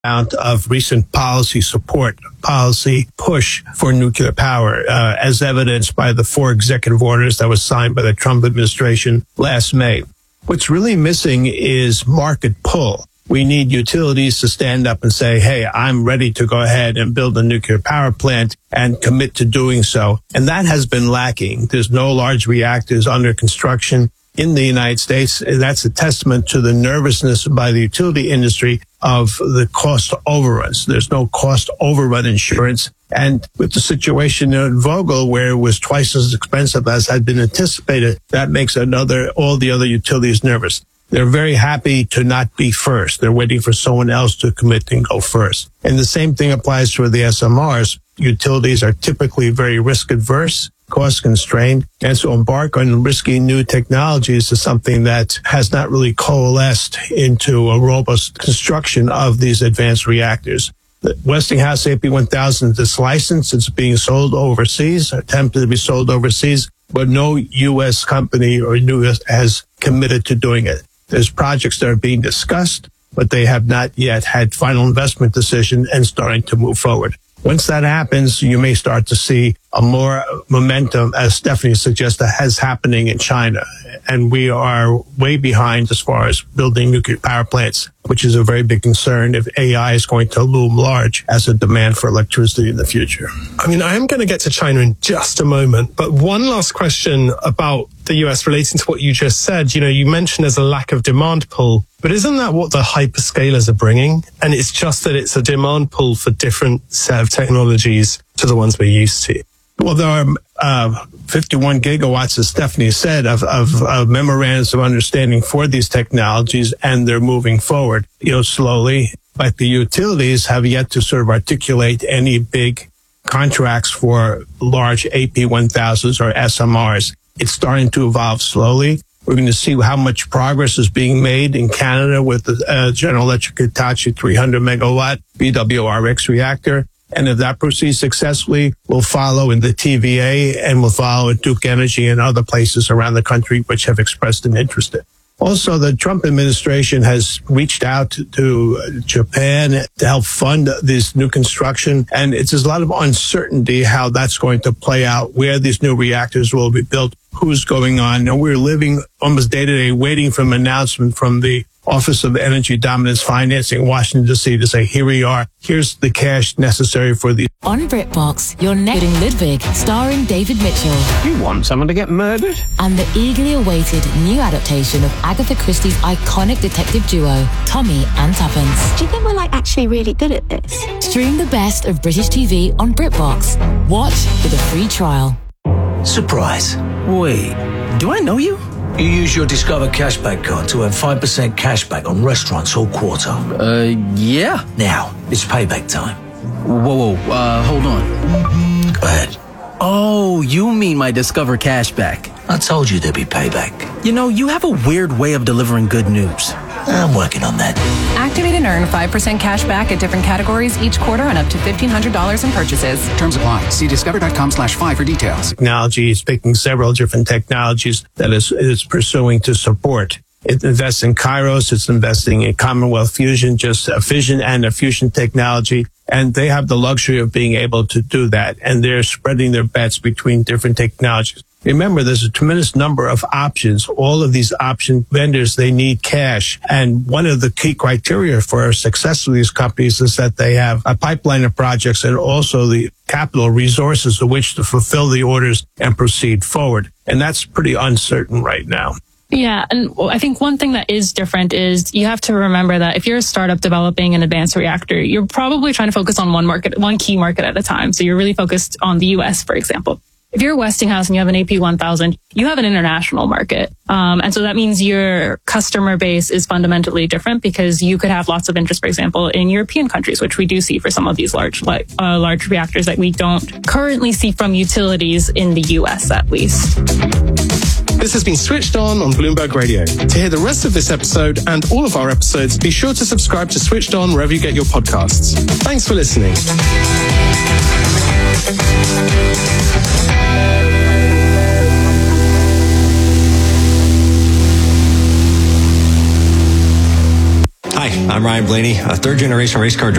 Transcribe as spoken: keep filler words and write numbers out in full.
amount of recent policy support, policy push for nuclear power, uh, as evidenced by the four executive orders that was signed by the Trump administration last May. What's really missing is market pull. We need utilities to stand up and say, hey, I'm ready to go ahead and build a nuclear power plant and commit to doing so. And that has been lacking. There's no large reactors under construction in the United States. And that's a testament to the nervousness by the utility industry of the cost overruns. There's no cost overrun insurance. And with the situation in Vogtle, where it was twice as expensive as had been anticipated, that makes another, all the other utilities nervous. They're very happy to not be first. They're waiting for someone else to commit and go first. And the same thing applies for the S M Rs. Utilities are typically very risk adverse, cost constrained, and so embark on risky new technologies is something that has not really coalesced into a robust construction of these advanced reactors. The Westinghouse A P one thousand is licensed. It's being sold overseas, attempted to be sold overseas, but no U S company or U S has committed to doing it. There's projects that are being discussed, but they have not yet had final investment decision and starting to move forward. Once that happens, you may start to see a more momentum, as Stephanie suggested, has happening in China. And we are way behind as far as building nuclear power plants, which is a very big concern if A I is going to loom large as a demand for electricity in the future. I mean, I am going to get to China in just a moment, but one last question about the U S relating to what you just said. You know, you mentioned there's a lack of demand pull, but isn't that what the hyperscalers are bringing? And it's just that it's a demand pull for different set of technologies to the ones we're used to. Well, there are uh, fifty-one gigawatts, as Stephanie said, of, of, of memorandums of understanding for these technologies, and they're moving forward, you know, slowly. But the utilities have yet to sort of articulate any big contracts for large A P one thousands or S M Rs. It's starting to evolve slowly. We're going to see how much progress is being made in Canada with the uh, General Electric Hitachi three hundred megawatt B W R X reactor. And if that proceeds successfully, we'll follow in the T V A and we'll follow in Duke Energy and other places around the country which have expressed an interest in. Also, the Trump administration has reached out to Japan to help fund this new construction. And it's there's a lot of uncertainty how that's going to play out, where these new reactors will be built, who's going on. And we're living almost day to day waiting for an announcement from the Office of Energy Dominance Financing in Washington, D C to say, here we are. Here's the cash necessary for the... On BritBox, you're next in Ludwig, starring David Mitchell. You want someone to get murdered? And the eagerly awaited new adaptation of Agatha Christie's iconic detective duo, Tommy and Tuppence. Do you think we're like actually really good at this? Stream the best of British T V on BritBox. Watch with a free trial. Surprise. Wait, do I know you? You use your Discover Cashback card to earn five percent cashback on restaurants all quarter. Uh, yeah. Now, it's payback time. Whoa, whoa, uh, hold on. Go ahead. Oh, you mean my Discover Cashback. I told you there'd be payback. You know, you have a weird way of delivering good news. I'm working on that. Activate and earn five percent cash back at different categories each quarter on up to fifteen hundred dollars in purchases. Terms apply. See discover.com slash five for details. Technology is picking several different technologies that is, is pursuing to support. It invests in Kairos. It's investing in Commonwealth Fusion, just a fission and a fusion technology. And they have the luxury of being able to do that. And they're spreading their bets between different technologies. Remember, there's a tremendous number of options. All of these option vendors, they need cash. And one of the key criteria for success of these companies is that they have a pipeline of projects and also the capital resources to which to fulfill the orders and proceed forward. And that's pretty uncertain right now. Yeah, and I think one thing that is different is you have to remember that if you're a startup developing an advanced reactor, you're probably trying to focus on one market, one key market at a time. So you're really focused on the U S, for example. If you're Westinghouse and you have an A P one thousand, you have an international market. Um, and so that means your customer base is fundamentally different because you could have lots of interest, for example, in European countries, which we do see for some of these large, like, uh, large reactors that we don't currently see from utilities in the U S, at least. This has been Switched On on Bloomberg Radio. To hear the rest of this episode and all of our episodes, be sure to subscribe to Switched On wherever you get your podcasts. Thanks for listening. Hi, I'm Ryan Blaney, a third generation race car driver.